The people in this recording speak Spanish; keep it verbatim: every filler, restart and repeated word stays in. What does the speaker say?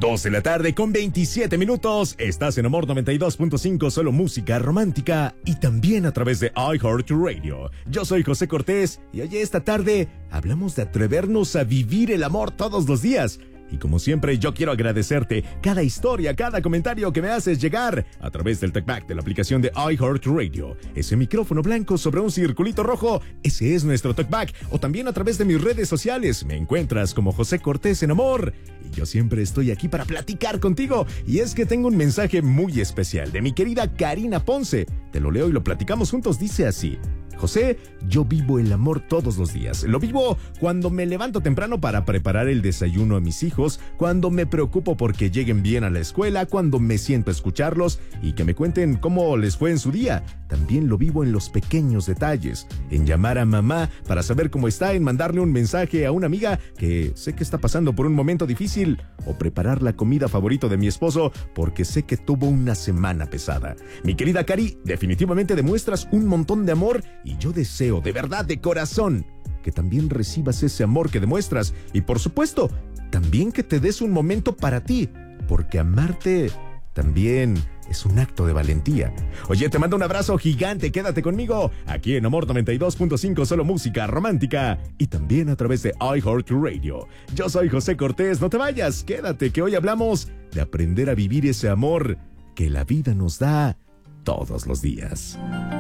dos de la tarde con veintisiete minutos. Estás en Amor noventa y dos punto cinco, solo música romántica y también a través de iHeartRadio. Yo soy José Cortés y hoy esta tarde hablamos de atrevernos a vivir el amor todos los días. Y como siempre, yo quiero agradecerte cada historia, cada comentario que me haces llegar a través del TalkBack de la aplicación de iHeartRadio. Ese micrófono blanco sobre un circulito rojo, ese es nuestro TalkBack. O también a través de mis redes sociales. Me encuentras como José Cortés en Amor. Y yo siempre estoy aquí para platicar contigo. Y es que tengo un mensaje muy especial de mi querida Karina Ponce. Te lo leo y lo platicamos juntos. Dice así: José, yo vivo el amor todos los días. Lo vivo cuando me levanto temprano para preparar el desayuno a mis hijos, cuando me preocupo porque lleguen bien a la escuela, cuando me siento a escucharlos y que me cuenten cómo les fue en su día. También lo vivo en los pequeños detalles, en llamar a mamá para saber cómo está, en mandarle un mensaje a una amiga que sé que está pasando por un momento difícil, o preparar la comida favorita de mi esposo porque sé que tuvo una semana pesada. Mi querida Cari, definitivamente demuestras un montón de amor. Y yo deseo, de verdad, de corazón, que también recibas ese amor que demuestras. Y por supuesto, también que te des un momento para ti, porque amarte también es un acto de valentía. Oye, te mando un abrazo gigante, quédate conmigo, aquí en Amor noventa y dos punto cinco, solo música romántica, y también a través de iHeartRadio. Yo soy José Cortés, no te vayas, quédate, que hoy hablamos de aprender a vivir ese amor que la vida nos da todos los días.